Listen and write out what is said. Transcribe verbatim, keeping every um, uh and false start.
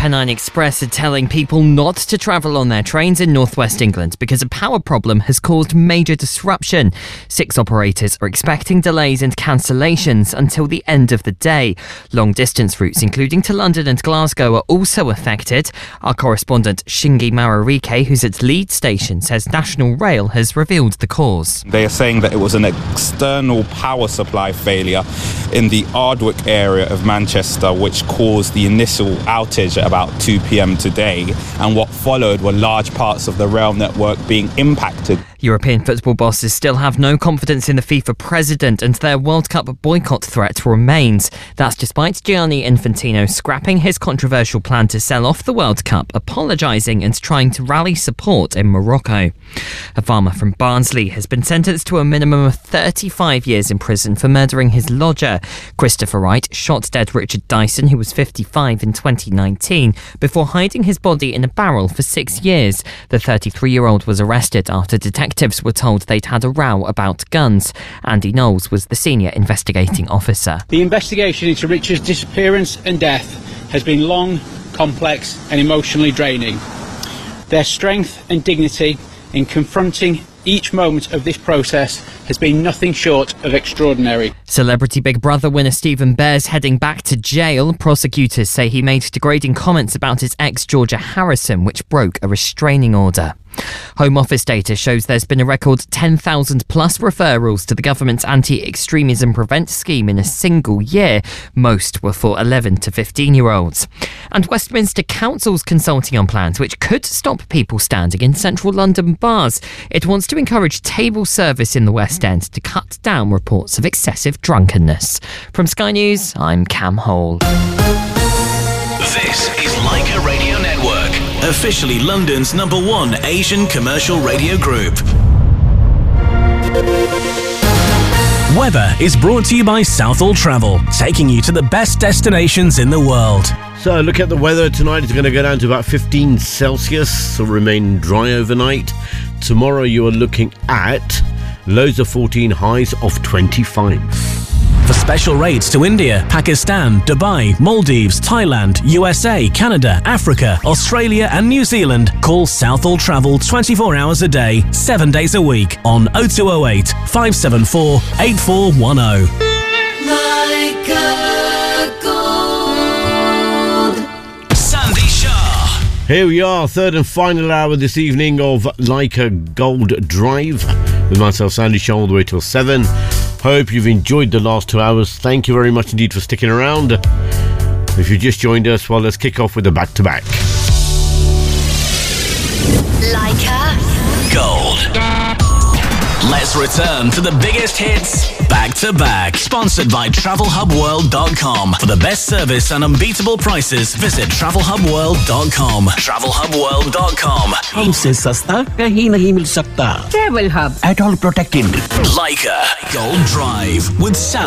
Pennine Express are telling people not to travel on their trains in northwest England because a power problem has caused major disruption. Six operators are expecting delays and cancellations until the end of the day. Long-distance routes, including to London and Glasgow, are also affected. Our correspondent Shingi Mararike, who's at Leeds Station, says National Rail has revealed the cause. They are saying that it was an external power supply failure in the Ardwick area of Manchester which caused the initial outage at about two p.m. today, and what followed were large parts of the rail network being impacted. European football bosses still have no confidence in the FIFA president, and their World Cup boycott threat remains. That's despite Gianni Infantino scrapping his controversial plan to sell off the World Cup, apologising and trying to rally support in Morocco. A farmer from Barnsley has been sentenced to a minimum of thirty-five years in prison for murdering his lodger. Christopher Wright shot dead Richard Dyson, who was fifty-five, in twenty nineteen, before hiding his body in a barrel for six years. The thirty-three-year-old was arrested after detectives Detectives were told they'd had a row about guns. Andy Knowles was the senior investigating officer. The investigation into Richard's disappearance and death has been long, complex and emotionally draining. Their strength and dignity in confronting each moment of this process has been nothing short of extraordinary. Celebrity Big Brother winner Stephen Bear's heading back to jail. Prosecutors say he made degrading comments about his ex Georgia Harrison, which broke a restraining order. Home Office data shows there's been a record ten thousand plus referrals to the government's anti-extremism prevent scheme in a single year. Most were for eleven to fifteen-year-olds. And Westminster Council's consulting on plans which could stop people standing in central London bars. It wants to encourage table service in the West End to cut down reports of excessive drunkenness. From Sky News, I'm Cam Hole. This is Leica Radio Network, officially London's number one Asian commercial radio group. Weather is brought to you by Southall Travel, taking you to the best destinations in the world. So look at the weather tonight. It's going to go down to about fifteen Celsius, so remain dry overnight. Tomorrow you are looking at lows of fourteen, highs of twenty-five. For special rates to India, Pakistan, Dubai, Maldives, Thailand, U S A, Canada, Africa, Australia and New Zealand, call Southall Travel twenty-four hours a day, seven days a week on oh two oh eight, five seven four, eight four one oh. Leica Gold. Sandy Shah. Here we are, third and final hour this evening of Leica Gold Drive with myself, Sandy Shah, all the way till seven. Hope you've enjoyed the last two hours. Thank you very much indeed for sticking around. If you just joined us, well, let's kick off with the back-to-back. Leica Gold. Let's return to the biggest hits back to back. Sponsored by travel hub world dot com. For the best service and unbeatable prices, visit travel hub world dot com. travel hub world dot com. हमसे सस्ता कहीं नहीं मिल सकता. Travel Hub. At all protected. Leica Gold Drive with Sam.